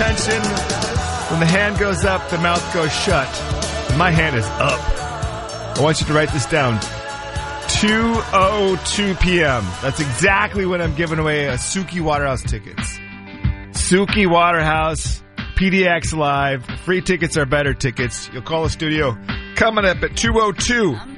attention. When the hand goes up, the mouth goes shut. My hand is up. I want you to write this down. 2:02 p.m. That's exactly when I'm giving away a Suki Waterhouse tickets. Suki Waterhouse, PDX Live. Free tickets are better tickets. You'll call the studio coming up at 2:02.